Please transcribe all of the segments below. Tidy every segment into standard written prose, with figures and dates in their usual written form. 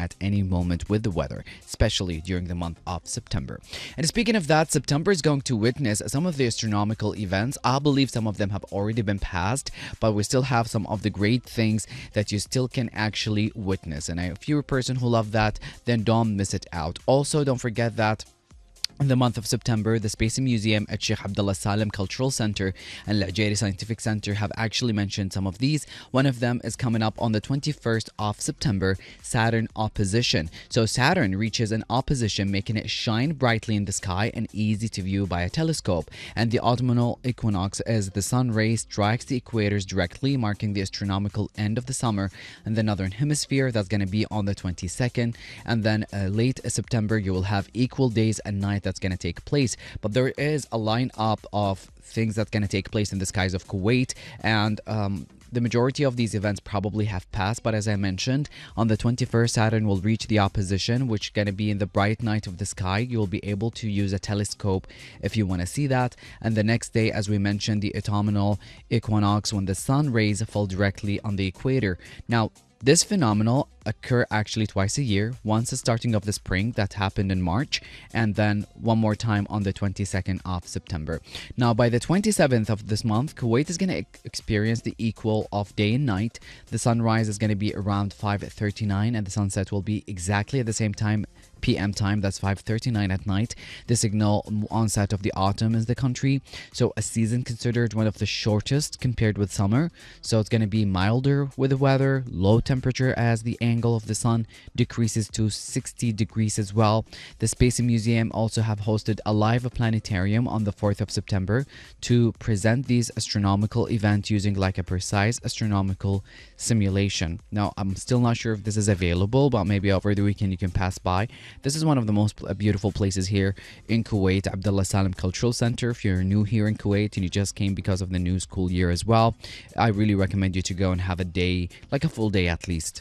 at any moment with the weather, especially during the month of September. And speaking of that, September is going to witness some of the astronomical events. I believe some of them have already been passed, but we still have some of the great things that you still can actually witness. And if you're a person who love that, then don't miss it out. Also, don't forget that in the month of September, the Space Museum at Sheikh Abdullah Salem Cultural Center and Al-Ajeri Scientific Center have actually mentioned some of these. One of them is coming up on the 21st of September, Saturn opposition. So Saturn reaches an opposition, making it shine brightly in the sky and easy to view by a telescope. And the autumnal equinox, as the sun rays strikes the equators directly, marking the astronomical end of the summer in the northern hemisphere. That's going to be on the 22nd. And then late September, you will have equal days and nights that's going to take place. But there is a lineup of things that's going to take place in the skies of Kuwait, and the majority of these events probably have passed. But as I mentioned, on the 21st, Saturn will reach the opposition, which is going to be in the bright night of the sky. You'll be able to use a telescope if you want to see that. And the next day, as we mentioned, the autumnal equinox, when the sun rays fall directly on the equator. Now, this phenomenon occur actually twice a year. Once the starting of the spring, that happened in March, and then one more time on the 22nd of September. Now, by the 27th of this month, Kuwait is going to experience the equal of day and night. The sunrise is going to be around 5:39, and the sunset will be exactly at the same time, PM time. That's 5:39 at night. The signal onset of the autumn is the country. So a season considered one of the shortest compared with summer. So it's going to be milder with the weather, low temperature as the angle of the sun decreases to 60 degrees as well. The Space Museum also have hosted a live planetarium on the 4th of September to present these astronomical events using like a precise astronomical simulation. Now, I'm still not sure if this is available, but maybe over the weekend you can pass by. This is one of the most beautiful places here in Kuwait, Abdullah Salem Cultural Center. If you're new here in Kuwait and you just came because of the new school year as well, I really recommend you to go and have a day, like a full day at least,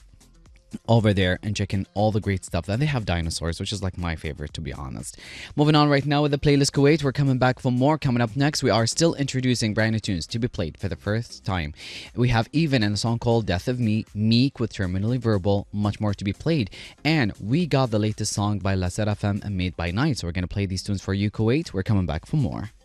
over there and check in all the great stuff. That they have dinosaurs, which is like my favorite, to be honest. Moving on right now with the playlist Kuwait. We're coming back for more. Coming up next, we are still introducing brand new tunes to be played for the first time. We have Even and a song called Death of Me, Meek with Terminally Verbal, much more to be played. And we got the latest song by La Serafim and Made by Night. So we're going to play these tunes for you, Kuwait. We're coming back for more.